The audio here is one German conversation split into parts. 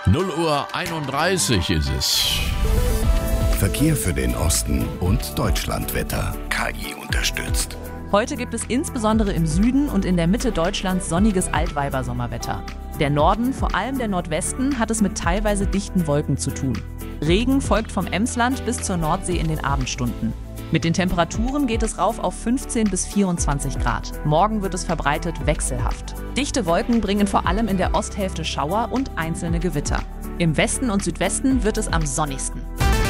0:31 ist es. Verkehr für den Osten und Deutschlandwetter. KI unterstützt. Heute gibt es insbesondere im Süden und in der Mitte Deutschlands sonniges Altweibersommerwetter. Der Norden, vor allem der Nordwesten, hat es mit teilweise dichten Wolken zu tun. Regen folgt vom Emsland bis zur Nordsee in den Abendstunden. Mit den Temperaturen geht es rauf auf 15 bis 24 Grad. Morgen wird es verbreitet wechselhaft. Dichte Wolken bringen vor allem in der Osthälfte Schauer und einzelne Gewitter. Im Westen und Südwesten wird es am sonnigsten.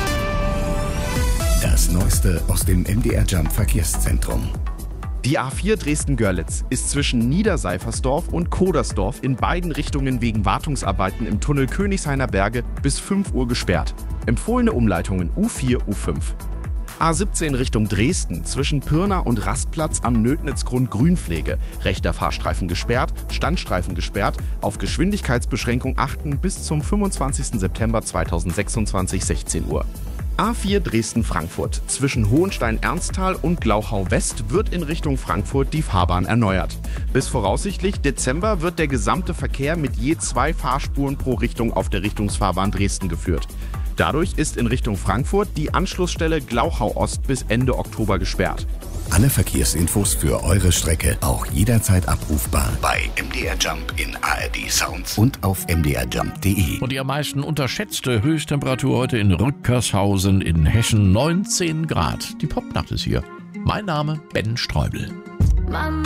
Das Neueste aus dem MDR Jump Verkehrszentrum. Die A4 Dresden-Görlitz ist zwischen Niederseifersdorf und Kodersdorf in beiden Richtungen wegen Wartungsarbeiten im Tunnel Königshainer Berge bis 5 Uhr gesperrt. Empfohlene Umleitungen U4, U5. A17 Richtung Dresden zwischen Pirna und Rastplatz am Nödnitzgrund Grünpflege. Rechter Fahrstreifen gesperrt, Standstreifen gesperrt, auf Geschwindigkeitsbeschränkung achten bis zum 25. September 2026, 16 Uhr. A4 Dresden-Frankfurt zwischen Hohenstein-Ernsthal und Glauchau-West wird in Richtung Frankfurt die Fahrbahn erneuert. Bis voraussichtlich Dezember wird der gesamte Verkehr mit je 2 Fahrspuren pro Richtung auf der Richtungsfahrbahn Dresden geführt. Dadurch ist in Richtung Frankfurt die Anschlussstelle Glauchau-Ost bis Ende Oktober gesperrt. Alle Verkehrsinfos für eure Strecke auch jederzeit abrufbar bei MDR Jump in ARD Sounds und auf mdrjump.de. Und die am meisten unterschätzte Höchsttemperatur heute in Rückkershausen in Hessen 19 Grad. Die Popnacht ist hier. Mein Name Ben Streubel. Mama.